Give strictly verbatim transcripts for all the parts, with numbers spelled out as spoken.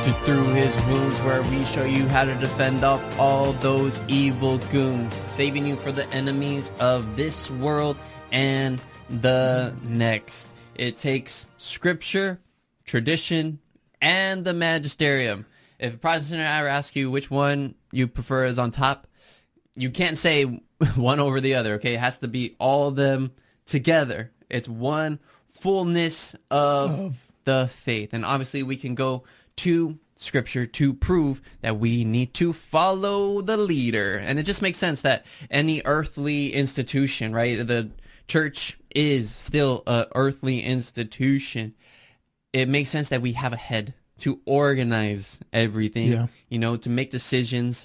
to Through His Wounds, where we show you how to defend off all those evil goons, saving you for the enemies of this world and the next. It takes scripture, tradition, and the magisterium. If a Protestant ever asks you which one you prefer is on top, you can't say one over the other, okay? It has to be all of them together. It's one fullness of oh. the faith. And obviously we can go to scripture to prove that we need to follow the leader. And it just makes sense that any earthly institution, right? The church is still an earthly institution. It makes sense that we have a head to organize everything, yeah. you know, to make decisions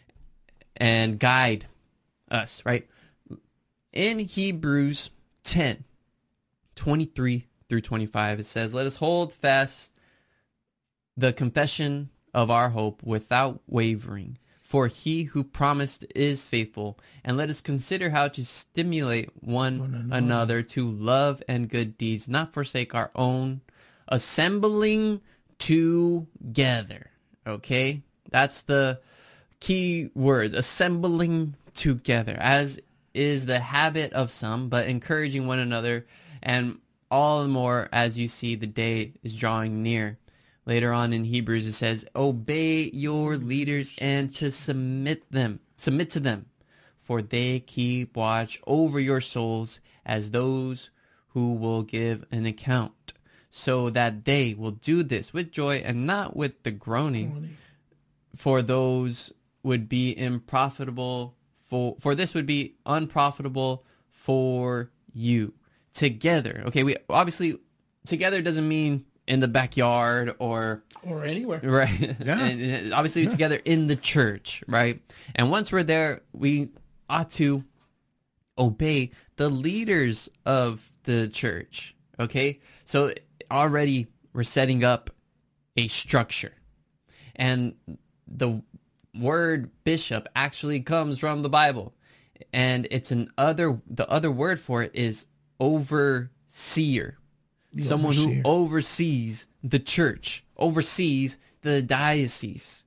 and guide us, right? In Hebrews ten, twenty-three through twenty-five, it says, "Let us hold fast the confession of our hope without wavering, for he who promised is faithful. And let us consider how to stimulate one, one another. another to love and good deeds, not forsake our own assembling together." Okay? That's the key word, assembling together, as is the habit of some, but encouraging one another, and all the more as you see the day is drawing near. Later on in Hebrews it says, "Obey your leaders and to submit them, submit to them, for they keep watch over your souls as those who will give an account, so that they will do this with joy and not with the groaning, for those would be unprofitable for for this would be unprofitable for you." Together, okay, we obviously together doesn't mean in the backyard or or anywhere, right? Yeah. And obviously yeah. together in the church, right? And once we're there, we ought to obey the leaders of the church. Okay, so already we're setting up a structure, and the word bishop actually comes from the Bible, and it's an other the other word for it is overseer. The someone overseer. Who oversees the church, oversees the diocese.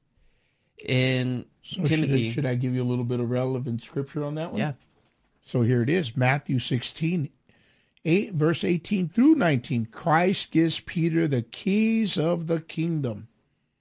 In so Timothy, should I, should I give you a little bit of relevant scripture on that one? Yeah. So here it is, Matthew sixteen, eight, verse eighteen through nineteen. "Christ gives Peter the keys of the kingdom."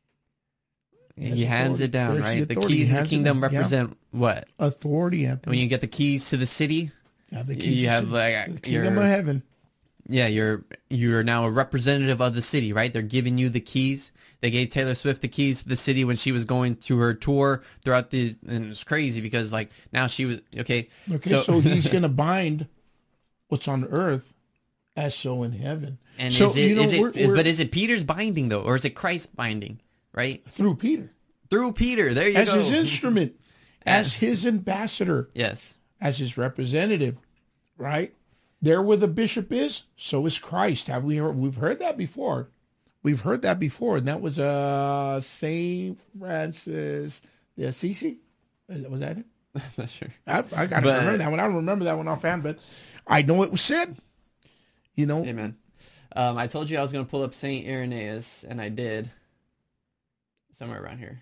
He hands it down, right? The keys of the kingdom represent yeah. what? Authority. Anthony. When you get the keys to the city, yeah, the keys you have the, like the kingdom of heaven. Yeah, you're you're now a representative of the city, right? They're giving you the keys. They gave Taylor Swift the keys to the city when she was going to her tour throughout the, and it was crazy because like now she was okay. Okay, so, so he's gonna bind what's on earth as so in heaven. And so, is it, you know, is it we're, is, we're, but is it Peter's binding though, or is it Christ binding? Right? Through Peter. Through Peter. There you as go. As his instrument, as his ambassador. Yes. As his representative, right? There where the bishop is, so is Christ. Have we heard, we've heard that before. We've heard that before, and that was uh Saint Francis de Assisi. Was that it? I'm not sure. I, I got to remember that one. I don't remember that one offhand, but I know it was said. You know. Amen. Um, I told you I was going to pull up Saint Irenaeus, and I did. Somewhere around here.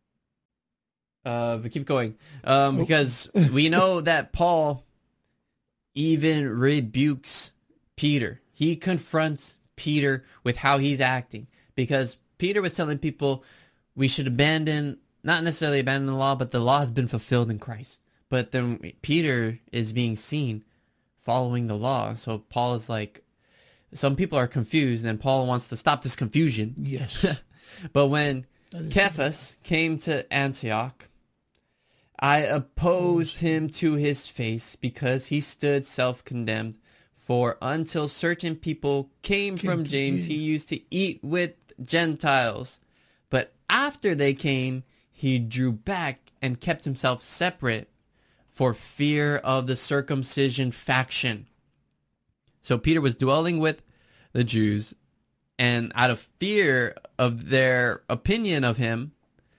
Uh, but keep going. Um, oh. Because we know that Paul even rebukes Peter. He confronts Peter with how he's acting, because Peter was telling people we should abandon, not necessarily abandon the law, but the law has been fulfilled in Christ. But then Peter is being seen following the law. So Paul is like, some people are confused, and Paul wants to stop this confusion. Yes. But when Cephas came to Antioch, I opposed him to his face because he stood self-condemned. For until certain people came from James, he used to eat with Gentiles. But after they came, he drew back and kept himself separate for fear of the circumcision faction. So Peter was dwelling with the Jews, and out of fear of their opinion of him,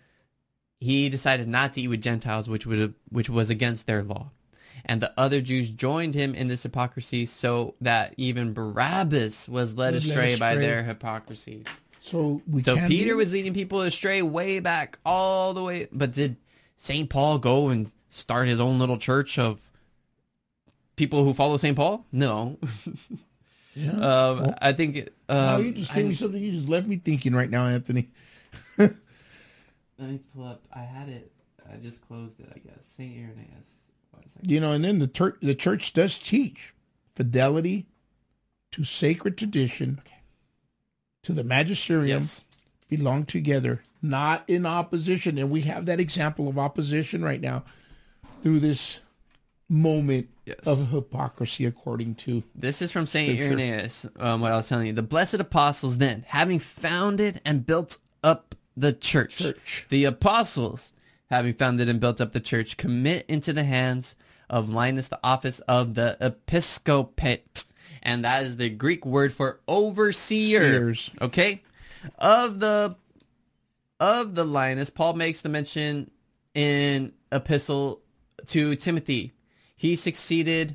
he decided not to eat with Gentiles, which would have, which was against their law. And the other Jews joined him in this hypocrisy, so that even Barabbas was led astray, astray by their hypocrisy. So we So can Peter be- was leading people astray way back all the way. But did Saint Paul go and start his own little church of people who follow Saint Paul? No. Yeah. um, Well, I think... Um, wow, you just gave I- me something. You just left me thinking right now, Anthony. Let me pull up. I had it. I just closed it, I guess. Saint Irenaeus. One second. You know, and then the church, the church does teach fidelity to sacred tradition, to the magisterium, Yes. belong together, not in opposition. And we have that example of opposition right now through this moment Yes. of hypocrisy, according to This is from Saint Scripture. Irenaeus, um, what I was telling you. The blessed apostles then, having founded and built up the church, Church. the apostles, having founded and built up the church, commit into the hands of Linus the office of the episcopate. And that is the Greek word for overseer. Seers. Okay? Of the of the Linus, Paul makes the mention in epistle to Timothy. He succeeded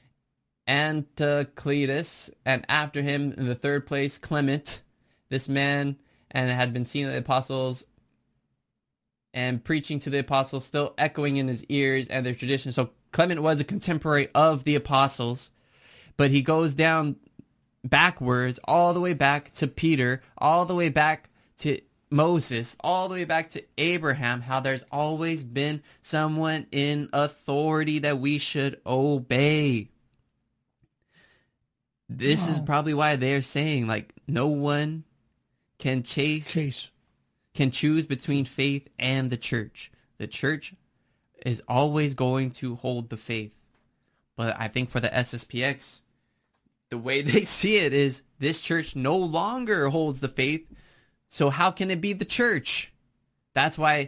Anticletus, and after him in the third place Clement, this man, and had been seen of the apostles and preaching to the apostles, still echoing in his ears and their tradition. So Clement was a contemporary of the apostles, but he goes down backwards, all the way back to Peter, all the way back to Moses, all the way back to Abraham, how there's always been someone in authority that we should obey. This is Wow. probably why they're saying, like, no one can chase, Chase. can choose between faith and the church. The church is always going to hold the faith. But I think for the S S P X, the way they see it is this church no longer holds the faith. So how can it be the church? That's why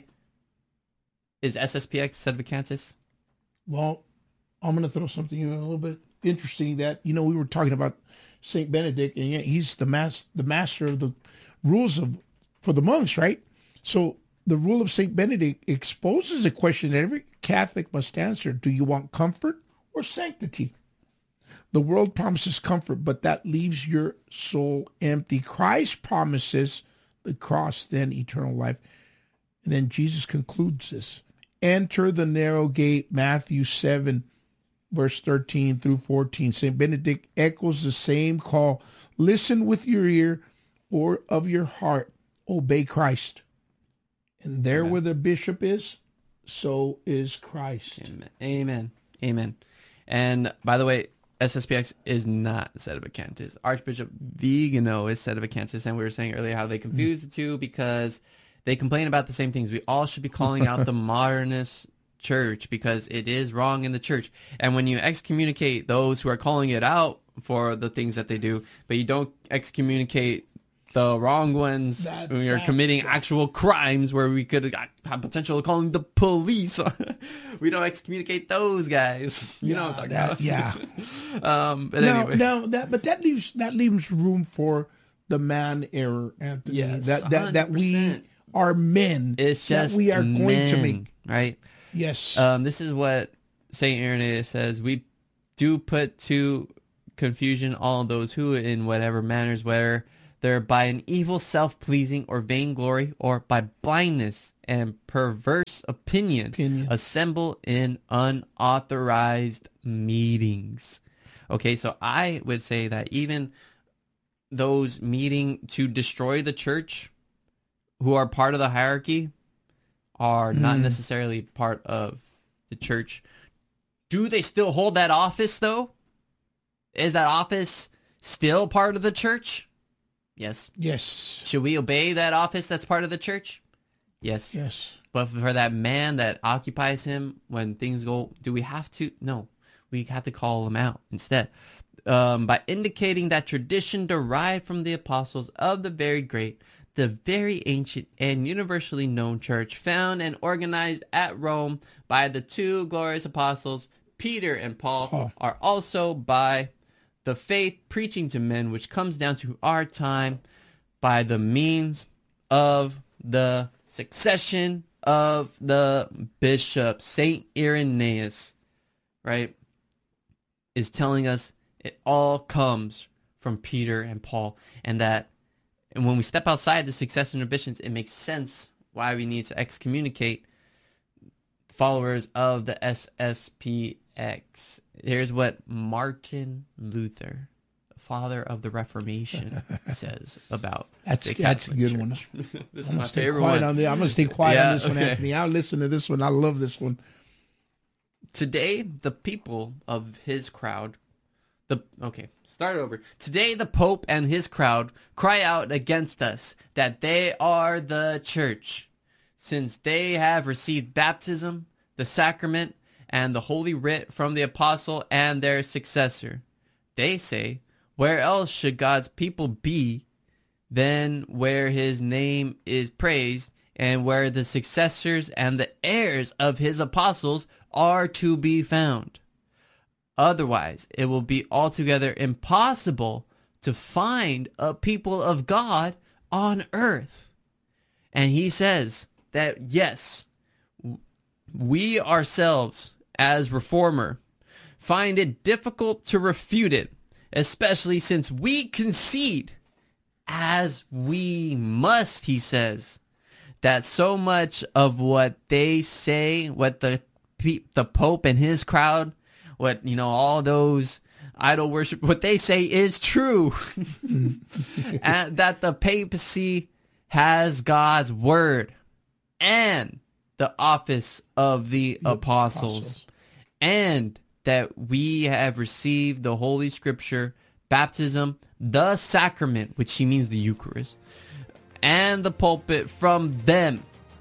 is S S P X Sedevacantists? Well, I'm going to throw something in a little bit interesting that, you know, we were talking about Saint Benedict, and yet he's the mas- the master of the rules of for the monks, right? So the rule of Saint Benedict exposes a question that every Catholic must answer. Do you want comfort or sanctity? The world promises comfort, but that leaves your soul empty. Christ promises the cross, then eternal life. And then Jesus concludes this. Enter the narrow gate, Matthew seven, verse thirteen through fourteen. Saint Benedict echoes the same call. Listen with your ear or of your heart. Obey Christ. And there Amen. where the bishop is, so is Christ. Amen. Amen. Amen. And by the way, S S P X is not Sedevacantists. Archbishop Vigano is Sedevacantists, and we were saying earlier how they confuse the two because they complain about the same things. We all should be calling out the modernist church because it is wrong in the church. And when you excommunicate those who are calling it out for the things that they do, but you don't excommunicate the wrong ones That- when you're that- committing actual crimes where we could have potential of calling the police. We don't excommunicate those guys. You know what I'm talking that- about. yeah. um, but Now, anyway. now that, but that leaves that leaves room for the man error, Anthony. Yes, that that that we one hundred percent. are men. It's that just we are going to men, make. right? Yes. Um, this is what Saint Irenaeus says. We do put to confusion all those who, in whatever manners, whether they're by an evil self-pleasing or vainglory, or by blindness and perverse opinion, Opinion. assemble in unauthorized meetings. Okay, so I would say that even those meeting to destroy the church, who are part of the hierarchy, are not Mm. necessarily part of the church. Do they still hold that office, though? Is that office still part of the church? Yes. yes. Should we obey that office that's part of the church? Yes. Yes. But for that man that occupies him when things go, do we have to? No. We have to call him out instead. Um, by indicating that tradition derived from the apostles of the very great, the very ancient and universally known church found and organized at Rome by the two glorious apostles, Peter and Paul, Paul. are also by the faith preaching to men, which comes down to our time by the means of the succession of the bishop. Saint Irenaeus, right, is telling us it all comes from Peter and Paul, and that And when we step outside the successor ambitions, it makes sense why we need to excommunicate followers of the S S P X. Here's what Martin Luther, father of the Reformation, says about that's the that's a Catholic good Church. one. This is I'm my gonna stay favorite quiet one. on the, I'm gonna stay quiet Yeah, on this one, okay. Anthony. I'll listen to this one. I love this one. Today, the people of his crowd, the okay, start over. Today, the Pope and his crowd cry out against us that they are the church, since they have received baptism, the sacrament, and the holy writ from the apostle and their successor. They say, where else should God's people be than where his name is praised and where the successors and the heirs of his apostles are to be found? Otherwise, it will be altogether impossible to find a people of God on earth. And he says that, yes, we ourselves, as reformer, find it difficult to refute it, especially since we concede, as we must, he says, that so much of what they say, what the the Pope and his crowd, what, you know, all those idol worship, what they say is true. And that the papacy has God's word and the office of the, the apostles, apostles, and that we have received the Holy Scripture, baptism, the sacrament, which he means the Eucharist, and the pulpit from them.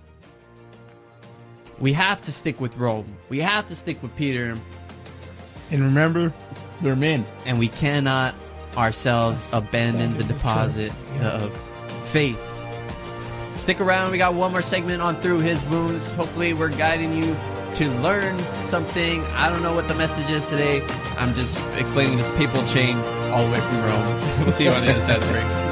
We have to stick with Rome. We have to stick with Peter. And remember, they're men. And we cannot ourselves abandon the deposit of faith. Stick around. We got one more segment on Through His Wounds. Hopefully we're guiding you to learn something. I don't know what the message is today. I'm just explaining this papal chain all the way from Rome. We'll see you on the other side of the break.